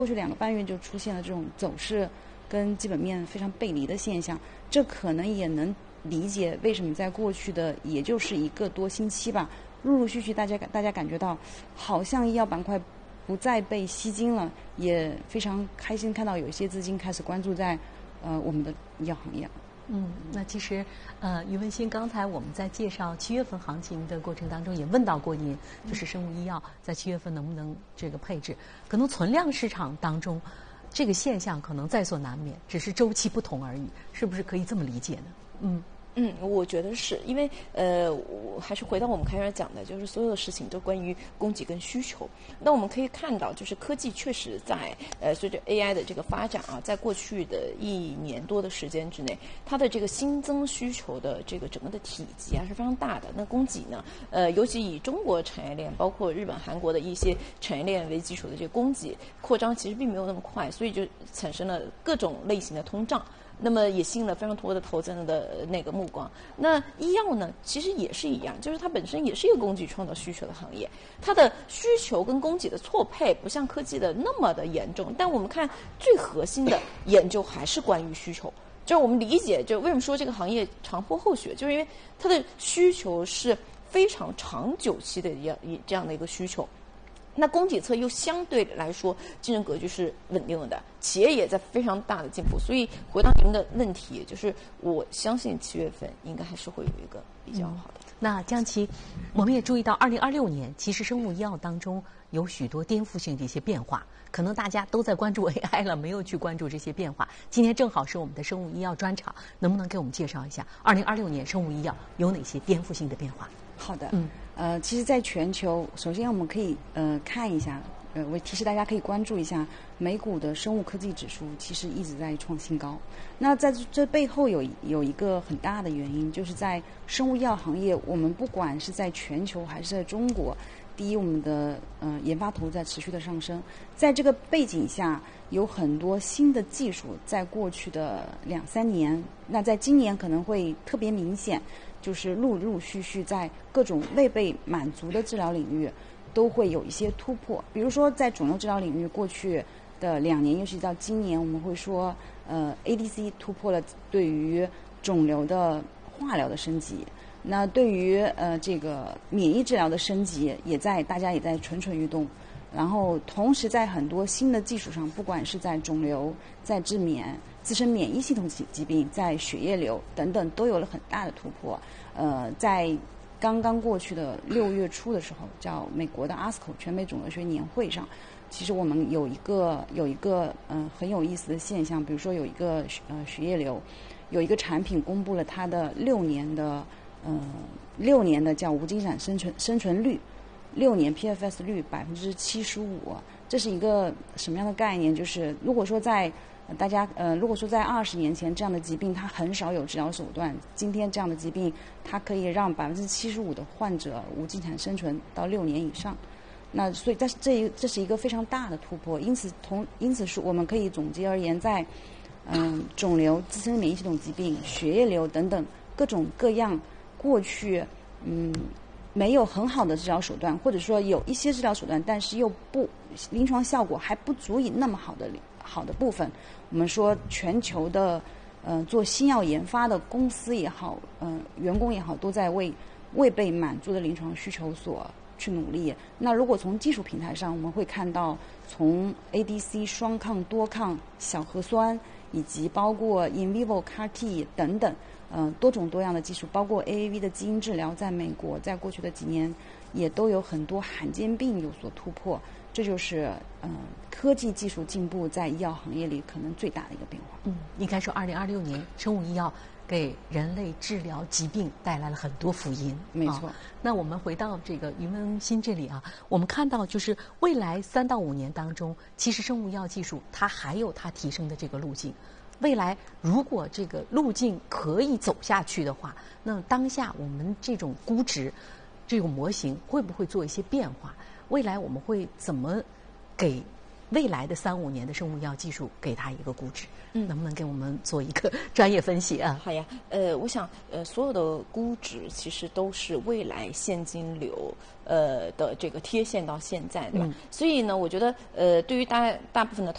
过去2个半月就出现了这种走势跟基本面非常背离的现象，这可能也能理解为什么在过去的也就是1个多星期吧，陆陆续续大家感觉到好像医药板块不再被吸金了，也非常开心看到有一些资金开始关注在我们的医药行业。 那其实，于文新，刚才我们在介绍7月份行情的过程当中，也问到过您，就是生物医药在7月份能不能这个配置？可能存量市场当中，这个现象可能在所难免，只是周期不同而已，是不是可以这么理解呢？ 我觉得是因为我还是回到我们开始讲的，就是所有的事情都关于供给跟需求。那我们可以看到，就是科技确实在随着 AI 的这个发展啊，在过去的1年多的时间之内，它的这个新增需求的这个整个的体积是非常大的。那供给呢，尤其以中国产业链，包括日本、韩国的一些产业链为基础的这个供给扩张，其实并没有那么快，所以就产生了各种类型的通胀。那么也吸引了非常多的投资人的那个目光。那医药呢，其实也是一样，就是它本身也是一个供给创造需求的行业，它的需求跟供给的错配不像科技的那么的严重，但我们看最核心的研究还是关于需求。就是我们理解，就为什么说这个行业长坡后雪，就是因为它的需求是非常长久期的这样的一个需求。那供给侧又相对来说竞争格局是稳定的，企业也在非常大的进步，所以回答您的问题，就是我相信7月份应该还是会有一个比较好的。 那江琪，我们也注意到2026年其实生物医药当中有许多颠覆性的一些变化，可能大家都在关注 AI 了，没有去关注这些变化。今天正好是我们的生物医药专场，能不能给我们介绍一下2026年生物医药有哪些颠覆性的变化？ 好的，其实在全球，首先我们可以看一下，我提示大家可以关注一下美股的生物科技指数，其实一直在创新高。那在这背后有一个很大的原因，就是在生物医药行业，我们不管是在全球还是在中国，第一，我们的研发投入在持续的上升，在这个背景下，有很多新的技术在过去的2-3年，那在今年可能会特别明显。就是陆陆续续在各种未被满足的治疗领域都会有一些突破。比如说在肿瘤治疗领域，过去的2年，尤其到今年，我们会说ADC 突破了对于肿瘤的化疗的升级，那对于这个免疫治疗的升级大家也在蠢蠢欲动。然后同时在很多新的技术上，不管是在肿瘤、在治免、自身免疫系统疾病、在血液瘤等等，都有了很大的突破。在刚刚过去的6月初的时候，叫美国的 ASCO 全美肿瘤学年会上，其实我们有一个很有意思的现象，比如说有一个血液瘤，有一个产品公布了它的6年的叫无尽产生存率。6年 PFS 率75%，这是一个什么样的概念？就是如果说在20年前这样的疾病它很少有治疗手段，今天这样的疾病它可以让75%的患者无尽产生存到6年以上。那所以这是一个非常大的突破。因此是我们可以总结而言，在肿瘤、自身免疫系统疾病、血液瘤等等各种各样过去没有很好的治疗手段，或者说有一些治疗手段，但是又临床效果还不足以那么好的部分，我们说全球的做新药研发的公司也好，员工也好，都在为未被满足的临床需求所去努力。那如果从技术平台上，我们会看到从 ADC 双抗、多抗、小核酸，以及包括 in vivo CAR-T 等等。多种多样的技术，包括 AAV 的基因治疗，在美国在过去的几年也都有很多罕见病有所突破。这就是科技技术进步在医药行业里可能最大的一个变化。 应该说2026年生物医药给人类治疗疾病带来了很多福音。 没错。 那我们回到这个于文新这里啊，我们看到就是未来3到5年当中，其实生物医药技术它还有它提升的这个路径。未来如果这个路径可以走下去的话，那当下我们这种估值这种模型会不会做一些变化？未来我们会怎么给未来的3-5年的生物医药技术给它一个估值？能不能给我们做一个专业分析啊？ 好呀，我想所有的估值其实都是未来现金流的这个贴现到现在，对吧？所以呢，我觉得对于大部分的